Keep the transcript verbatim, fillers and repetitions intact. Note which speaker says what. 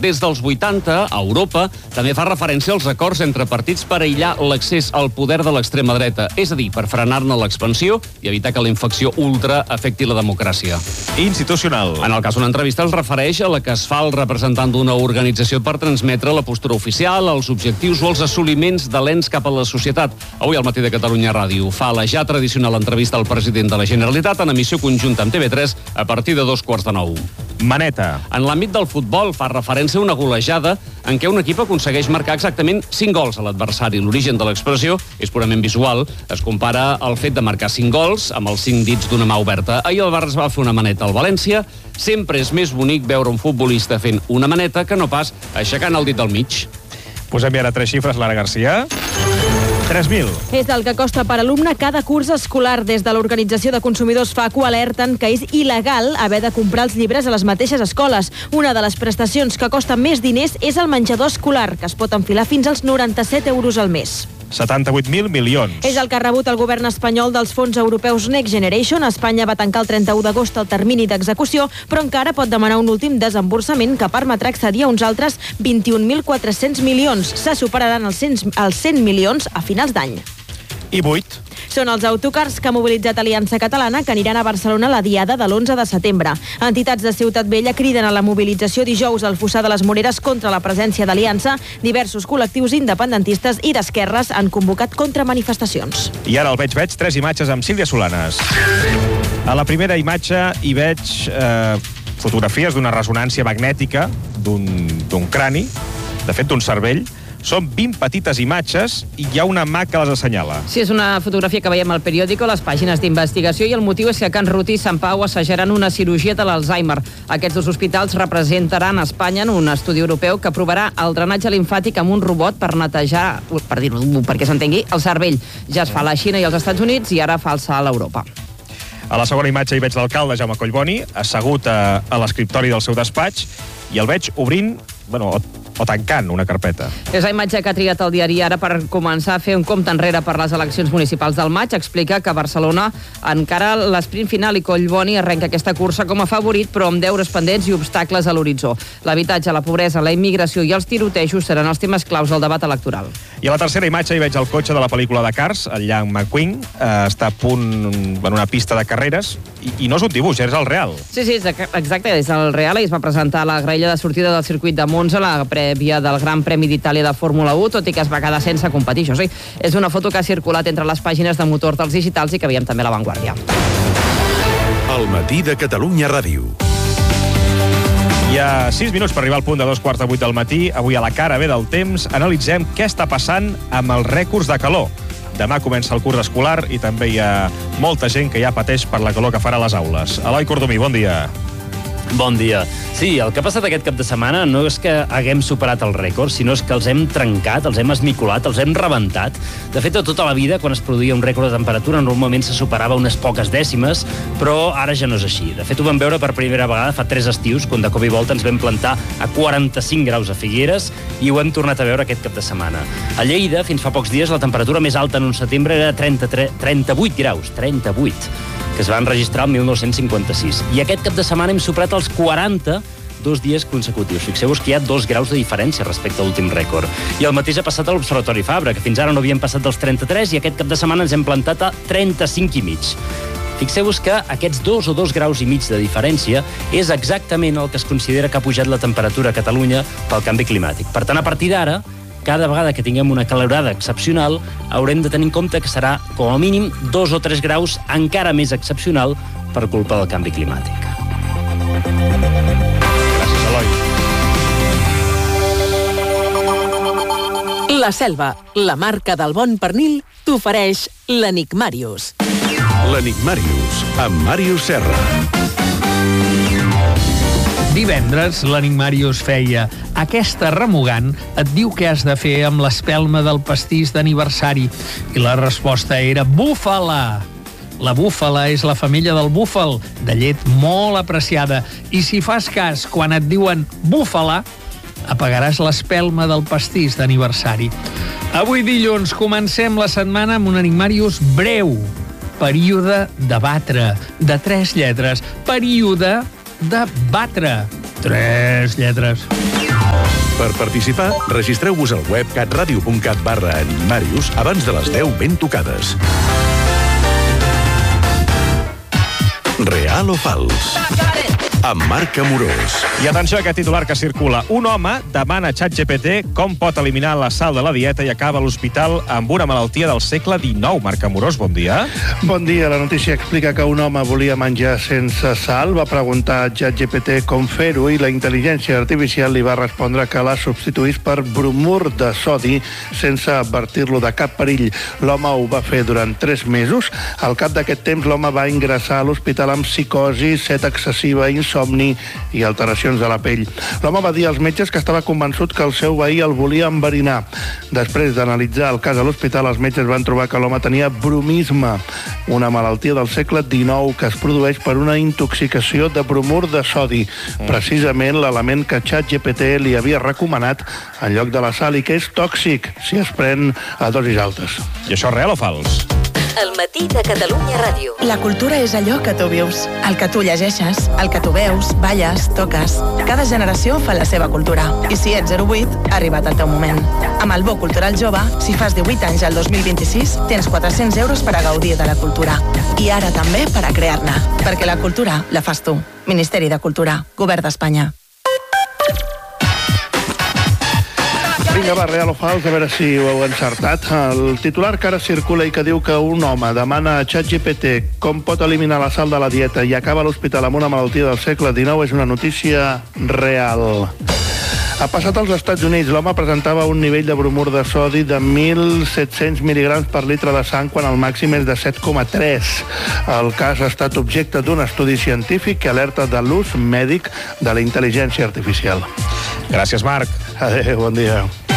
Speaker 1: Des dels vuitanta, a Europa, també fa referència als acords entre partits per aïllar l'accés al poder de l'extrema dreta, és a dir, per frenar-ne l'expansió i evitar que la infecció ultra afecti la democràcia.
Speaker 2: Institucional.
Speaker 1: En el cas d'una entrevista es refereix a la que es fa el representant d'una organització per transmetre la postura oficial, els objectius o els assoliments de l'ens cap a la societat. Avui al Matí de Catalunya Ràdio fa la ja tradicional entrevista al president de la Generalitat en emissió conjunta amb T V tres a partir de dos quarts de nou.
Speaker 2: Maneta.
Speaker 1: En l'àmbit del futbol fa referència a una golejada en què un equip aconsegueix marcar exactament cinc gols a l'adversari. L'origen de l'expressió és purament visual. Es compara el fet de marcar cinc gols amb els cinc dits d'una mà oberta. Ahir el Barça va fer una maneta al València. Sempre és més bonic veure un futbolista fent una maneta que no pas aixecant el dit del mig.
Speaker 2: Posem ara tres xifres, Lara Garcia. tres mil.
Speaker 3: És el que costa per alumne cada curs escolar. Des de l'Organització de Consumidors FACU alerten que és il·legal haver de comprar els llibres a les mateixes escoles. Una de les prestacions que costa més diners és el menjador escolar, que es pot enfilar fins als noranta-set euros al mes.
Speaker 2: setanta-vuit mil milions.
Speaker 3: És el que ha rebut el govern espanyol dels fons europeus Next Generation. Espanya va tancar el trenta-u d'agost el termini d'execució, però encara pot demanar un últim desemborsament que permetrà accedir a uns altres vint-i-un mil quatre-cents milions. Se superaran els cent, els cent milions a finals d'any.
Speaker 2: I vuit.
Speaker 3: Són els autocars que ha mobilitzat Aliança Catalana, que aniran a Barcelona la diada de l'onze de setembre. Entitats de Ciutat Vella criden a la mobilització dijous al Fossar de les Moreres contra la presència d'Aliança. Diversos col·lectius independentistes i d'esquerres han convocat contramanifestacions.
Speaker 2: I ara el veig, veig, tres imatges amb Sílvia Solanes. A la primera imatge hi veig eh, fotografies d'una ressonància magnètica d'un crani, de fet d'un cervell. Són vint petites imatges i hi ha una mà que les assenyala.
Speaker 4: Sí, és una fotografia que veiem al periòdico, les pàgines d'investigació, i el motiu és que Can Rutí i Sant Pau assajaran una cirurgia de l'Alzheimer. Aquests dos hospitals representaran a Espanya en un estudi europeu que provarà el drenatge limfàtic amb un robot per netejar, per dir-ho perquè s'entengui, el cervell. Ja es fa a la Xina i als Estats Units i ara fa el salt a Europa.
Speaker 2: A la segona imatge hi veig l'alcalde Jaume Collboni, assegut a, a l'escriptori del seu despatx, i el veig obrint, bueno, o, o tancant una carpeta.
Speaker 4: És la imatge que ha triat el diari Ara per començar a fer un compte enrere per les eleccions municipals del maig. Explica que Barcelona encara l'esprint final i Collboni arrenca aquesta cursa com a favorit, però amb deures pendents i obstacles a l'horitzó. L'habitatge, la pobresa, la immigració i els tirotejos seran els temes claus del debat electoral.
Speaker 2: I a la tercera imatge hi veig el cotxe de la pel·lícula de Cars, el Ian McQueen, eh, està a punt en una pista de carreres, i, i no és un dibuix, és el real.
Speaker 4: Sí, sí, exacte, és el real, i es va presentar la graella de sortida del circuit de Monza, la prèvia del Gran Premi d'Itàlia de Fórmula u, tot i que es va quedar sense competir. Això sí, és una foto que ha circulat entre les pàgines de motor dels digitals i que veiem també a La Vanguardia.
Speaker 5: El Matí de Catalunya Ràdio.
Speaker 2: Hi ha sis minuts per arribar al punt de dos quarts de vuit del matí. Avui a la cara bé del temps analitzem què està passant amb els rècords de calor. Demà comença el curs escolar i també hi ha molta gent que ja pateix per la calor que farà a les aules. Eloi Cordomí, bon dia.
Speaker 6: Bon dia. Sí, el que ha passat aquest cap de setmana no és que haguem superat el rècord, sinó és que els hem trencat, els hem esmicolat, els hem rebentat. De fet, a tota la vida, quan es produïa un rècord de temperatura, normalment se superava unes poques dècimes, però ara ja no és així. De fet, ho vam veure per primera vegada fa tres estius, quan de cop i volta ens vam plantar a quaranta-cinc graus a Figueres, i ho hem tornat a veure aquest cap de setmana. A Lleida, fins fa pocs dies, la temperatura més alta en un setembre era trenta-tres, trenta-vuit graus, trenta-vuit, que es van registrar el mil nou-cents cinquanta-sis. I aquest cap de setmana hem superat els quaranta dos dies consecutius. Fixeu-vos que hi ha dos graus de diferència respecte a l'últim rècord. I el mateix ha passat a l'Observatori Fabra, que fins ara no havíem passat dels trenta-tres i aquest cap de setmana ens hem plantat a trenta-cinc i mig. Fixeu-vos que aquests dos o dos graus i mig de diferència és exactament el que es considera que ha pujat la temperatura a Catalunya pel canvi climàtic. Per tant, a partir d'ara, cada vegada que tinguem una calorada excepcional, haurem de tenir en compte que serà, com a mínim, dos o tres graus encara més excepcional per culpa del canvi climàtic.
Speaker 2: Gràcies, Eloi.
Speaker 7: La Selva, la marca del bon pernil, t'ofereix l'Enigmàrius.
Speaker 5: L'Enigmàrius, amb Màrius Serra.
Speaker 8: Divendres, l'Enigmàrius feia aquesta remugant et diu què has de fer amb l'espelma del pastís d'aniversari. I la resposta era búfala. La búfala és la femella del búfal, de llet molt apreciada. I si fas cas quan et diuen búfala, apagaràs l'espelma del pastís d'aniversari. Avui dilluns comencem la setmana amb un Enigmàrius breu. Període de batre, de tres lletres. Període de batre. Tres lletres.
Speaker 5: Per participar, registreu-vos al web catradio.cat barra Animarius abans de les deu ben tocades. Real o fals? Amb Marc Amorós.
Speaker 2: I atenció a aquest titular que circula. Un home demana a ChatGPT com pot eliminar la sal de la dieta i acaba a l'hospital amb una malaltia del segle dinou. Marc Amorós, bon dia.
Speaker 9: Bon dia. La notícia explica que un home volia menjar sense sal, va preguntar a ChatGPT com fer-ho i la intel·ligència artificial li va respondre que la substituís per bromur de sodi sense advertir-lo de cap perill. L'home ho va fer durant tres mesos. Al cap d'aquest temps, l'home va ingressar a l'hospital amb psicosi, set excessiva, insomni i alteracions de la pell. L'home va dir als metges que estava convençut que el seu veí el volia enverinar. Després d'analitzar el cas a l'hospital, els metges van trobar que l'home tenia bromisme, una malaltia del segle dinou que es produeix per una intoxicació de bromur de sodi, precisament l'element que ChatGPT li havia recomanat en lloc de la sal i que és tòxic si es pren a dosis altes.
Speaker 2: I això és real o fals?
Speaker 10: El matí de Catalunya Ràdio.
Speaker 11: La cultura és allò que tu vius, el que tu llegeixes, el que tu veus, balles, toques. Cada generació fa la seva cultura. I si ets zero vuit, ha arribat el teu moment. Amb el Bo Cultural Jove, si fas divuit anys al dos mil vint-i-sis, tens quatre-cents euros per a gaudir de la cultura. I ara també per a crear-ne. Perquè la cultura la fas tu. Ministeri de Cultura, Govern d'Espanya.
Speaker 9: Vinga, va, real o fals, a veure si ho heu encertat. El titular que ara circula i que diu que un home demana a ChatGPT com pot eliminar la sal de la dieta i acaba a l'hospital amb una malaltia del segle dinou és una notícia real. Ha passat als Estats Units. L'home presentava un nivell de bromur de sodi de mil set-cents mil·ligrams per litre de sang quan el màxim és de set coma tres. El cas ha estat objecte d'un estudi científic que alerta de l'ús mèdic de la intel·ligència artificial.
Speaker 2: Gràcies, Marc.
Speaker 9: Adéu, bon dia.